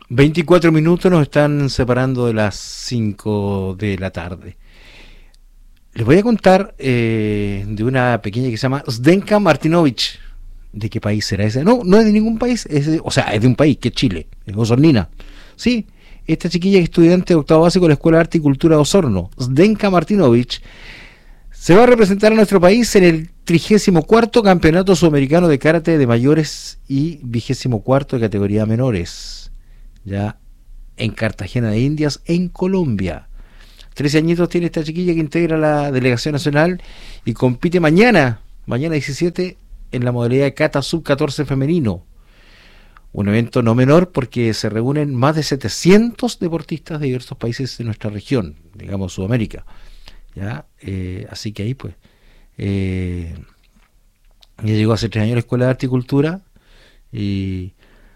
24 minutos nos están separando de las 5 de la tarde. Les voy a contar de una pequeña que se llama Zdenka Martinovic. ¿De qué país será ese? No, no es de ningún país, o sea, es de un país, que es Chile, es Osornina. Sí, esta chiquilla es estudiante de octavo básico de la Escuela de Arte y Cultura de Osorno, Zdenka Martinovic, se va a representar a nuestro país en el 34º Campeonato Sudamericano de Karate de Mayores y 24º de categoría menores, ya en Cartagena de Indias, en Colombia. 13 añitos tiene esta chiquilla que integra la delegación nacional y compite mañana 17, en la modalidad de kata sub-14 femenino. Un evento no menor porque se reúnen más de 700 deportistas de diversos países de nuestra región, digamos Sudamérica. ¿Ya? Así que ahí pues ella llegó hace 3 años a la Escuela de Arte y Cultura y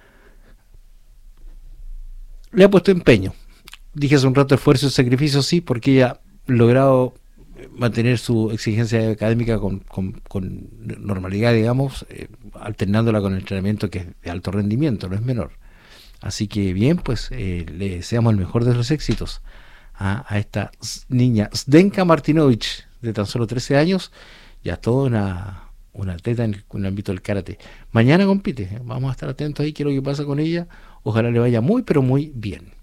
le ha puesto empeño. Dije hace un rato esfuerzo y sacrificio, sí, porque ella ha logrado mantener su exigencia académica con normalidad, digamos, alternándola con el entrenamiento que es de alto rendimiento, no es menor. Así que bien, pues le deseamos el mejor de los éxitos a esta niña Zdenka Martinovic, de tan solo 13 años, ya toda una atleta en el ámbito del karate. Mañana compite, vamos a estar atentos ahí, qué es lo que pasa con ella, ojalá le vaya muy, pero muy bien.